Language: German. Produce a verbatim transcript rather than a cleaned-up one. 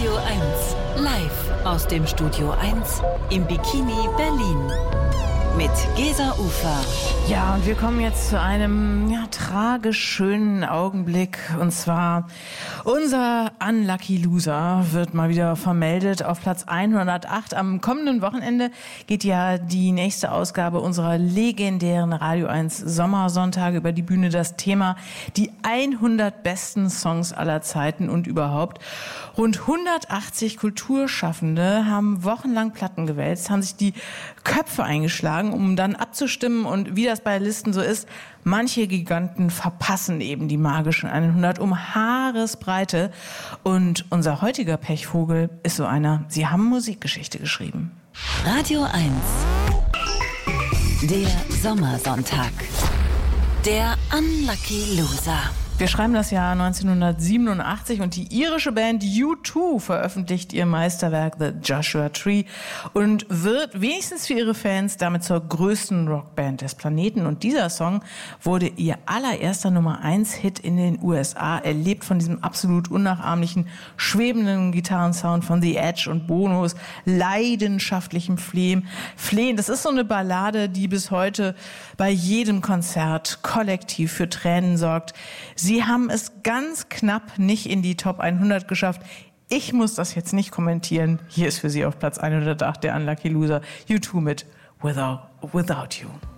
Radio eins, live aus dem Studio eins im Bikini Berlin. Mit Gesa Ufer. Ja, und wir kommen jetzt zu einem ja, tragisch schönen Augenblick. Und zwar unser Unlucky Loser wird mal wieder vermeldet auf Platz hundertacht. Am kommenden Wochenende geht ja die nächste Ausgabe unserer legendären Radio eins Sommersonntage über die Bühne. Das Thema die hundert besten Songs aller Zeiten und überhaupt. Rund hundertachtzig Kulturschaffende haben wochenlang Platten gewälzt, haben sich die Köpfe eingeschlagen, um dann abzustimmen. Und wie das bei Listen so ist, manche Giganten verpassen eben die magischen hundert um Haaresbreite. Und unser heutiger Pechvogel ist so einer. Sie haben Musikgeschichte geschrieben. Radio eins. Der Sommersonntag. Der Unlucky Loser. Wir schreiben das Jahr neunzehnhundertsiebenundachtzig und die irische Band U zwei veröffentlicht ihr Meisterwerk The Joshua Tree und wird wenigstens für ihre Fans damit zur größten Rockband des Planeten. Und dieser Song wurde ihr allererster Nummer eins Hit in den U S A. Er lebt von diesem absolut unnachahmlichen, schwebenden Gitarrensound von The Edge und Bonos leidenschaftlichem Flehen. Flehen. Das ist so eine Ballade, die bis heute bei jedem Konzert kollektiv für Tränen sorgt. Sie haben es ganz knapp nicht in die Top hundert geschafft. Ich muss das jetzt nicht kommentieren. Hier ist für Sie auf Platz hundertacht der Unlucky Loser U zwei mit Without, Without You.